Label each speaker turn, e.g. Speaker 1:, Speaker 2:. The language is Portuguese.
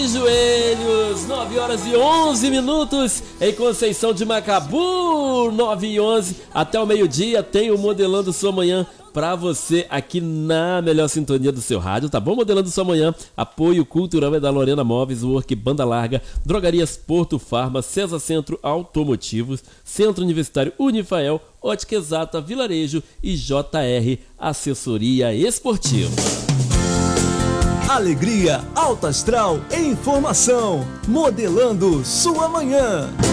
Speaker 1: Joelhos, 9 horas e 11 minutos em Conceição de Macabu, 9 e 11 até o meio-dia tem o Modelando Sua Manhã pra você aqui na melhor sintonia do seu rádio, tá bom? Modelando Sua Manhã, apoio cultural é da Lorena Móveis, Work, Banda Larga, Drogarias Porto Farma, César Centro Automotivos, Centro Universitário Unifael, Ótica Exata, Vilarejo e JR Assessoria Esportiva.
Speaker 2: Alegria, alta astral e informação. Modelando Sua Manhã.